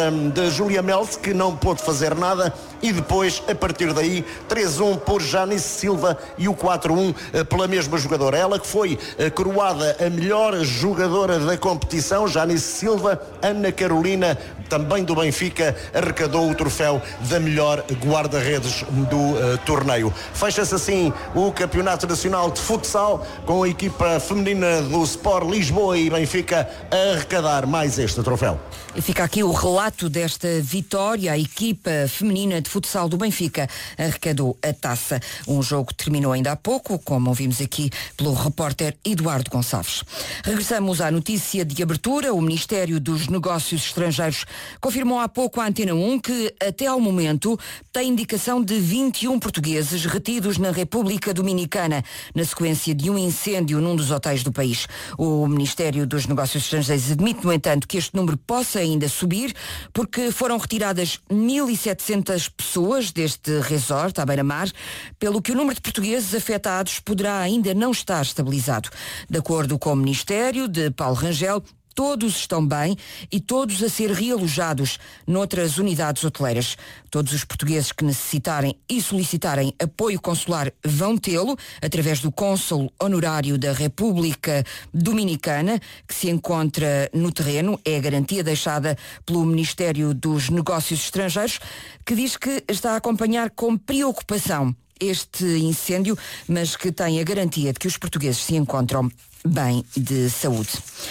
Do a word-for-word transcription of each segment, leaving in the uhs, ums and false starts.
de Júlia Melse, que não pôde fazer nada, e depois, a partir daí, três a um por Janice Silva e o quatro a um pela mesma jogadora. Ela que foi coroada a melhor jogadora da competição, Janice Silva. Ana Carolina, também do Benfica, arrecadou o troféu da melhor guarda-redes do uh, torneio. Fecha-se assim o Campeonato Nacional de Futsal, com a equipa feminina do Sport Lisboa e Benfica a arrecadar mais este troféu. E fica aqui o relato desta vitória. A equipa feminina de futsal do Benfica arrecadou a taça. Um jogo que terminou ainda há pouco, como ouvimos aqui pelo repórter Eduardo Gonçalves. Regressamos à notícia de abertura. O Ministério dos Negócios Estrangeiros confirmou há pouco à Antena um que, até ao momento, tem indicação de vinte e um portugueses retidos na República Dominicana, na sequência de um incêndio num dos hotéis do país. O Ministério dos Negócios Estrangeiros admite, no entanto, que este número possa ainda subir, porque foram retiradas mil e setecentas pessoas deste resort à beira-mar, pelo que o número de portugueses afetados poderá ainda não estar estabilizado. De acordo com o Ministério de Paulo Rangel, todos estão bem e todos a ser realojados noutras unidades hoteleiras. Todos os portugueses que necessitarem e solicitarem apoio consular vão tê-lo através do cônsul honorário da República Dominicana, que se encontra no terreno. É a garantia deixada pelo Ministério dos Negócios Estrangeiros, que diz que está a acompanhar com preocupação este incêndio, mas que tem a garantia de que os portugueses se encontram bem de saúde.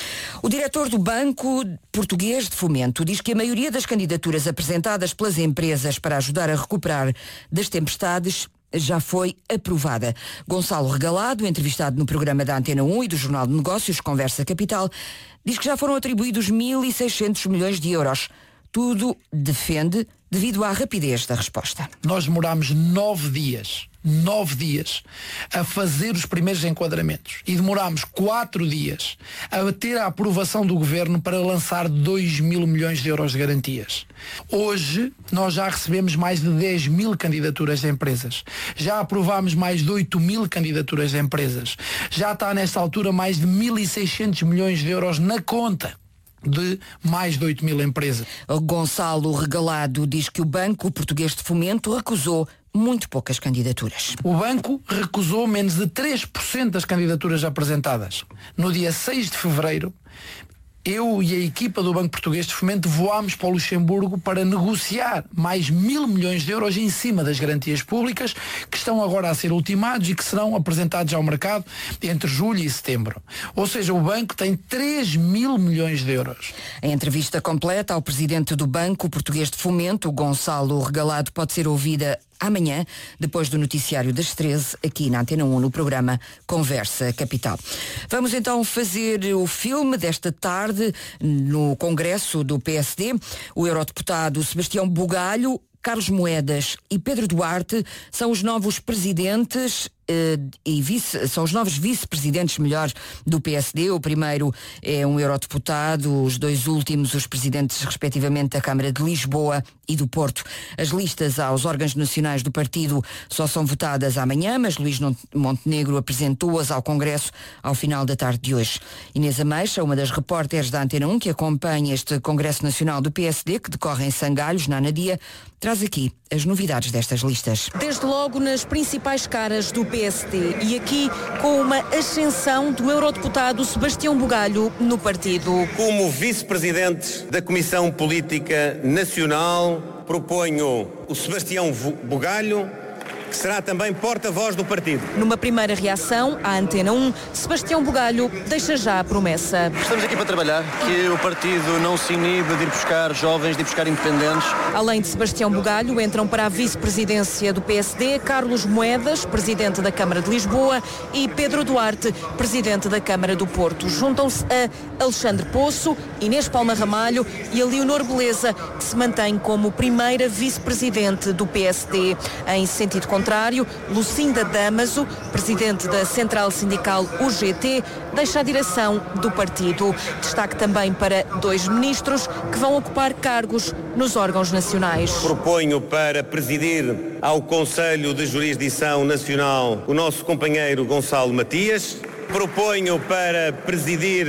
O diretor do Banco Português de Fomento diz que a maioria das candidaturas apresentadas pelas empresas para ajudar a recuperar das tempestades já foi aprovada. Gonçalo Regalado, entrevistado no programa da Antena um e do Jornal de Negócios Conversa Capital, diz que já foram atribuídos mil e seiscentos milhões de euros. Tudo defende devido à rapidez da resposta. Nós demorámos nove dias, nove dias a fazer os primeiros enquadramentos e demorámos quatro dias a ter a aprovação do Governo para lançar dois mil milhões de euros de garantias. Hoje nós já recebemos mais de dez mil candidaturas de empresas, já aprovámos mais de oito mil candidaturas de empresas, já está nesta altura mais de mil e seiscentos milhões de euros na conta de mais de oito mil empresas. Gonçalo Regalado diz que o Banco Português de Fomento recusou muito poucas candidaturas. O banco recusou menos de três por cento das candidaturas apresentadas. No dia seis de fevereiro, eu e a equipa do Banco Português de Fomento voámos para o Luxemburgo para negociar mais mil milhões de euros em cima das garantias públicas, que estão agora a ser ultimados e que serão apresentados ao mercado entre julho e setembro. Ou seja, o banco tem três mil milhões de euros. A entrevista completa ao presidente do Banco Português de Fomento, Gonçalo Regalado, pode ser ouvida amanhã, depois do noticiário das treze, aqui na Antena um, no programa Conversa Capital. Vamos então fazer o filme desta tarde no Congresso do P S D. O eurodeputado Sebastião Bugalho, Carlos Moedas e Pedro Duarte são os novos presidentes Uh, e vice, são os novos vice-presidentes, melhor, do P S D. O primeiro é um eurodeputado, os dois últimos os presidentes respectivamente da Câmara de Lisboa e do Porto. As listas aos órgãos nacionais do partido só são votadas amanhã, mas Luís Montenegro apresentou-as ao Congresso ao final da tarde de hoje. Inês Ameixa, uma das repórteres da Antena um que acompanha este Congresso Nacional do P S D, que decorre em Sangalhos, na Anadia, traz aqui as novidades destas listas. Desde logo nas principais caras do P S D e aqui com uma ascensão do eurodeputado Sebastião Bugalho no partido. Como vice-presidente da Comissão Política Nacional, proponho o Sebastião Bugalho, que será também porta-voz do partido. Numa primeira reação à Antena um, Sebastião Bugalho deixa já a promessa. Estamos aqui para trabalhar, que o partido não se inibe de ir buscar jovens, de ir buscar independentes. Além de Sebastião Bugalho, entram para a vice-presidência do P S D Carlos Moedas, presidente da Câmara de Lisboa, e Pedro Duarte, presidente da Câmara do Porto. Juntam-se a Alexandre Poço, Inês Palma Ramalho e a Leonor Beleza, que se mantém como primeira vice-presidente do P S D. Em sentido contrário, Lucinda Damaso, presidente da Central Sindical U G T, deixa a direção do partido. Destaque também para dois ministros que vão ocupar cargos nos órgãos nacionais. Proponho para presidir ao Conselho de Jurisdição Nacional o nosso companheiro Gonçalo Matias. Proponho para presidir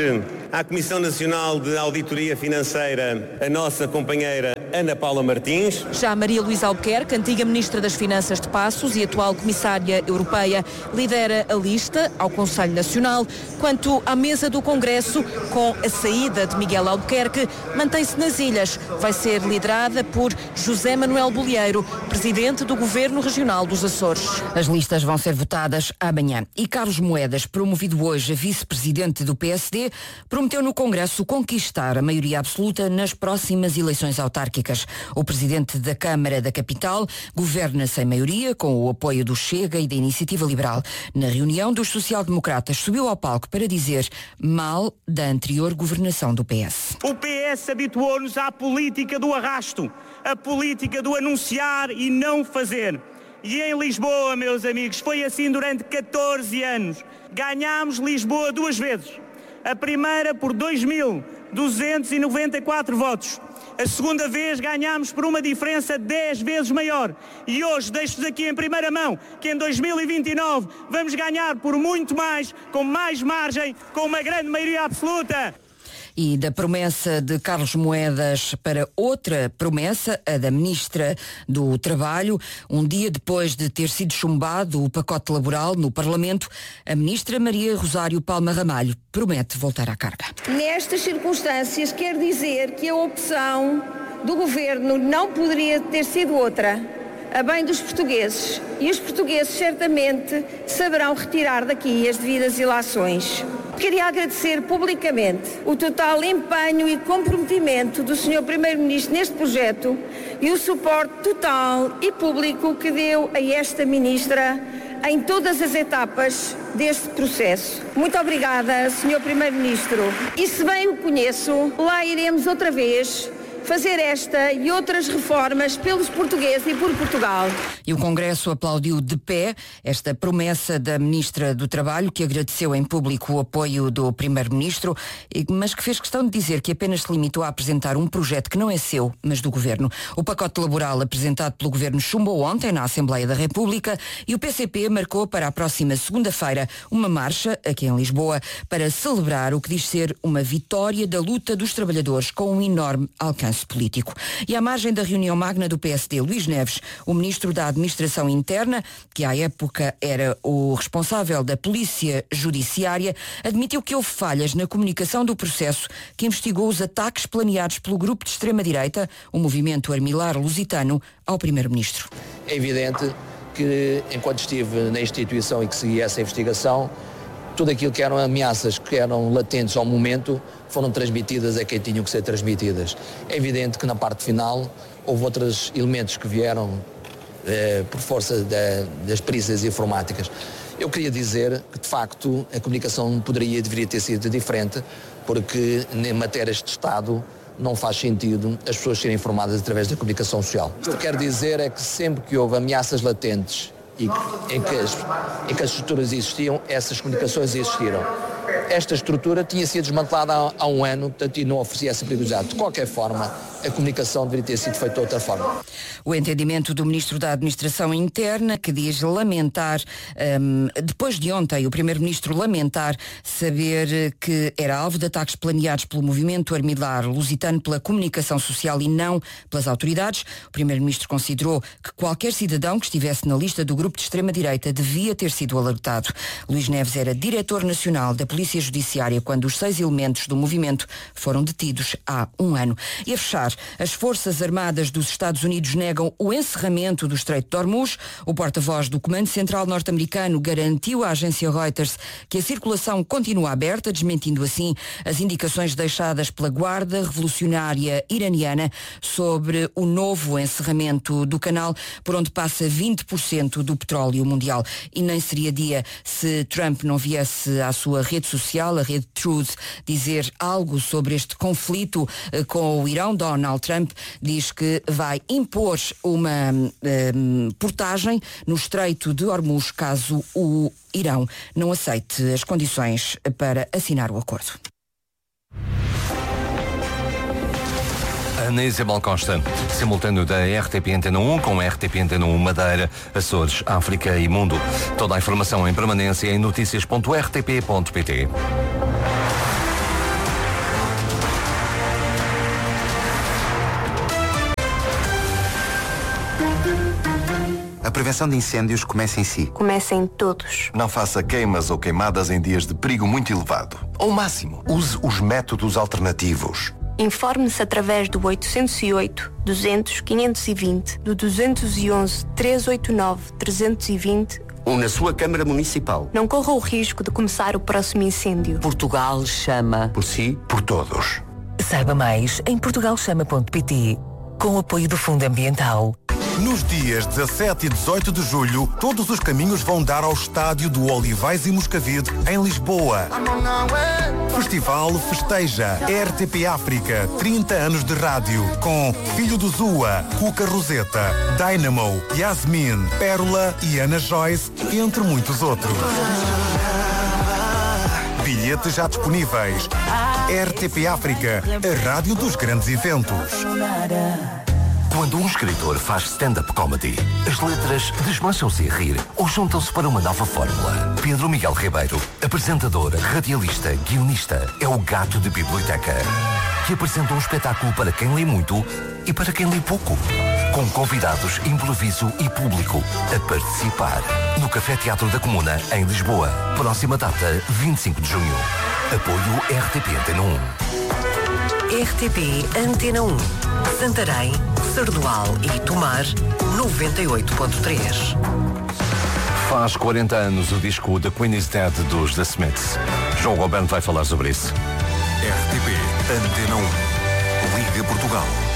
à Comissão Nacional de Auditoria Financeira, a nossa companheira Ana Paula Martins. Já Maria Luísa Albuquerque, antiga Ministra das Finanças de Passos e atual Comissária Europeia, lidera a lista ao Conselho Nacional. Quanto à mesa do Congresso, com a saída de Miguel Albuquerque, mantém-se nas ilhas. Vai ser liderada por José Manuel Bolieiro, Presidente do Governo Regional dos Açores. As listas vão ser votadas amanhã. E Carlos Moedas, promovido hoje a vice-presidente do P S D, prometeu no Congresso conquistar a maioria absoluta nas próximas eleições autárquicas. O presidente da Câmara da Capital governa sem maioria, com o apoio do Chega e da Iniciativa Liberal. Na reunião dos social-democratas, subiu ao palco para dizer mal da anterior governação do P S. O P S habituou-nos à política do arrasto, a política do anunciar e não fazer. E em Lisboa, meus amigos, foi assim durante catorze anos. Ganhámos Lisboa duas vezes. A primeira por dois mil duzentos e noventa e quatro votos. A segunda vez ganhámos por uma diferença dez vezes maior. E hoje deixo-vos aqui em primeira mão que em dois mil e vinte e nove vamos ganhar por muito mais, com mais margem, com uma grande maioria absoluta. E da promessa de Carlos Moedas para outra promessa, a da Ministra do Trabalho. Um dia depois de ter sido chumbado o pacote laboral no Parlamento, a Ministra Maria Rosário Palma Ramalho promete voltar à carga. Nestas circunstâncias, quero dizer que a opção do Governo não poderia ter sido outra, a bem dos portugueses. E os portugueses certamente saberão retirar daqui as devidas ilações. Queria agradecer publicamente o total empenho e comprometimento do senhor Primeiro-Ministro neste projeto e o suporte total e público que deu a esta Ministra em todas as etapas deste processo. Muito obrigada, senhor Primeiro-Ministro. E se bem o conheço, lá iremos outra vez fazer esta e outras reformas pelos portugueses e por Portugal. E o Congresso aplaudiu de pé esta promessa da Ministra do Trabalho, que agradeceu em público o apoio do Primeiro-Ministro, mas que fez questão de dizer que apenas se limitou a apresentar um projeto que não é seu, mas do Governo. O pacote laboral apresentado pelo Governo chumbou ontem na Assembleia da República e o P C P marcou para a próxima segunda-feira uma marcha aqui em Lisboa para celebrar o que diz ser uma vitória da luta dos trabalhadores com um enorme alcance político. E à margem da reunião magna do P S D, Luís Neves, o Ministro da Administração Interna, que à época era o responsável da Polícia Judiciária, admitiu que houve falhas na comunicação do processo que investigou os ataques planeados pelo grupo de extrema-direita, o movimento Armilar Lusitano, ao Primeiro-Ministro. É evidente que, enquanto estive na instituição e que segui essa investigação, tudo aquilo que eram ameaças que eram latentes ao momento foram transmitidas a quem tinham que ser transmitidas. É evidente que na parte final houve outros elementos que vieram eh, por força da, das perícias informáticas. Eu queria dizer que, de facto, a comunicação poderia e deveria ter sido diferente, porque em matérias de Estado não faz sentido as pessoas serem informadas através da comunicação social. O que quero dizer é que sempre que houve ameaças latentes e em que, as, em que as estruturas existiam, essas comunicações existiram. Esta estrutura tinha sido desmantelada há, há um ano, portanto, e não oferecia essa perigosidade. De qualquer forma, a comunicação deveria ter sido feita de outra forma. O entendimento do Ministro da Administração Interna, que diz lamentar, um, depois de ontem, o Primeiro-Ministro lamentar saber que era alvo de ataques planeados pelo movimento Armilar Lusitano pela comunicação social e não pelas autoridades. O Primeiro-Ministro considerou que qualquer cidadão que estivesse na lista do grupo de extrema-direita devia ter sido alertado. Luís Neves era diretor nacional da Polícia Judiciária quando os seis elementos do movimento foram detidos há um ano. E a fechar, as Forças Armadas dos Estados Unidos negam o encerramento do Estreito de Hormuz. O porta-voz do Comando Central norte-americano garantiu à agência Reuters que a circulação continua aberta, desmentindo assim as indicações deixadas pela Guarda Revolucionária Iraniana sobre o novo encerramento do canal, por onde passa vinte por cento do petróleo mundial. E nem seria dia se Trump não viesse à sua rede social, a rede Truth, dizer algo sobre este conflito eh, com o Irão. Donald Trump diz que vai impor uma um, portagem no Estreito de Hormuz caso o Irão não aceite as condições para assinar o acordo. Ana Isabel Costa, simultâneo da R T P Antena um com a R T P Antena um Madeira, Açores, África e Mundo. Toda a informação em permanência em notícias ponto r t p ponto p t. A prevenção de incêndios começa em si. Começa em todos. Não faça queimas ou queimadas em dias de perigo muito elevado. Ao máximo, use os métodos alternativos. Informe-se através do oitocentos e oito, duzentos, quinhentos e vinte, do duzentos e onze, trezentos e oitenta e nove, trezentos e vinte ou na sua Câmara Municipal. Não corra o risco de começar o próximo incêndio. Portugal chama. Por si, por todos. Saiba mais em portugal chama ponto pt, com o apoio do Fundo Ambiental. Nos dias dezassete e dezoito de julho, todos os caminhos vão dar ao estádio do Olivais e Moscavide, em Lisboa. Festival Festeja, R T P África, trinta anos de rádio, com Filho do Zua, Cuca Roseta, Dynamo, Yasmin, Pérola e Ana Joyce, entre muitos outros. Bilhetes já disponíveis. R T P África, a rádio dos grandes eventos. Quando um escritor faz stand-up comedy, as letras desmancham-se a rir ou juntam-se para uma nova fórmula. Pedro Miguel Ribeiro, apresentador, radialista, guionista, é o gato de biblioteca, que apresenta um espetáculo para quem lê muito e para quem lê pouco. Com convidados, improviso e público a participar. No Café Teatro da Comuna, em Lisboa. Próxima data, vinte e cinco de junho. Apoio R T P Antena um. R T P Antena um. Santarém, Sardual e Tomar, noventa e oito ponto três. Faz quarenta anos o disco The Queen is Dead dos The Smiths. João Roberto vai falar sobre isso. R T P Antena um. Liga Portugal.